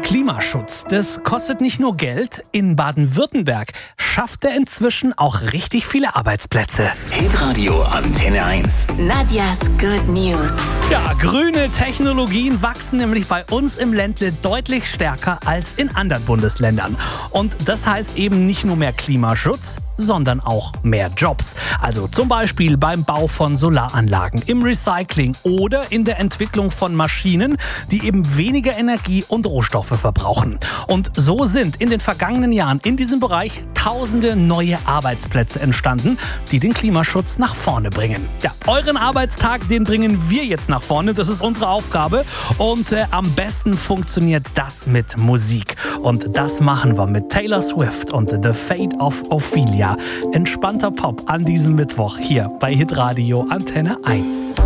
Klimaschutz, das kostet nicht nur Geld. In Baden-Württemberg schafft er inzwischen auch richtig viele Arbeitsplätze. Hitradio Antenne 1. Nadjas Good News. Ja, grüne Technologien wachsen nämlich bei uns im Ländle deutlich stärker als in anderen Bundesländern. Und das heißt eben nicht nur mehr Klimaschutz, sondern auch mehr Jobs. Also zum Beispiel beim Bau von Solaranlagen, im Recycling oder in der Entwicklung von Maschinen, die eben weniger Energie und Rohstoffe verbrauchen. Und so sind in den vergangenen Jahren in diesem Bereich tausende neue Arbeitsplätze entstanden, die den Klimaschutz nach vorne bringen. Ja, euren Arbeitstag, den bringen wir jetzt nach vorne. Das ist unsere Aufgabe. Und am besten funktioniert das mit Musik. Und das machen wir mit Taylor Swift und The Fate of Ophelia. Entspannter Pop an diesem Mittwoch hier bei Hitradio Antenne 1.